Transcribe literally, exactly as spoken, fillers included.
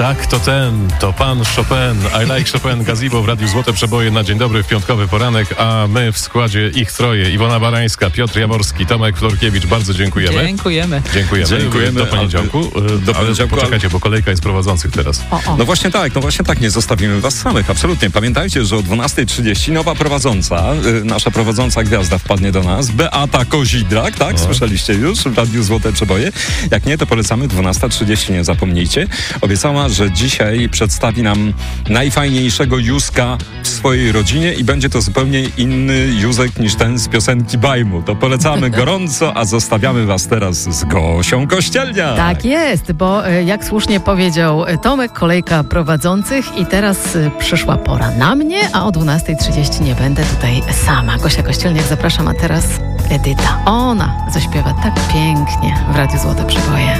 Tak, to ten, to pan Chopin. I like Chopin, Gazebo w Radiu Złote Przeboje na dzień dobry w piątkowy poranek, a my w składzie ich troje. Iwona Barańska, Piotr Jaworski, Tomek Florkiewicz. Bardzo dziękujemy. Dziękujemy. Dziękujemy. Dziękujemy. Do poniedziałku. Do ale poniedziałku, poczekajcie, bo kolejka jest prowadzących teraz. O, o. No właśnie tak, no właśnie tak, nie zostawimy was samych, absolutnie. Pamiętajcie, że o dwunasta trzydzieści nowa prowadząca, y, nasza prowadząca gwiazda wpadnie do nas, Beata Kozidrak, tak? No. Słyszeliście już w Radiu Złote Przeboje? Jak nie, to polecamy dwunasta trzydzieści, nie zapomnijcie. Obiecała, że dzisiaj przedstawi nam najfajniejszego Józka w swojej rodzinie i będzie to zupełnie inny Józek niż ten z piosenki Bajmu. To polecamy gorąco, a zostawiamy was teraz z Gosią Kościelniak. Tak jest, bo e, jak słusznie powiedział e, Tomek, kolejka prowadzących i teraz e, przyszła pora na mnie, a o dwunasta trzydzieści nie będę tutaj sama. Gosia Kościelniak, zapraszam, a teraz Edyta. Ona zaśpiewa tak pięknie w Radiu Złote Przeboje.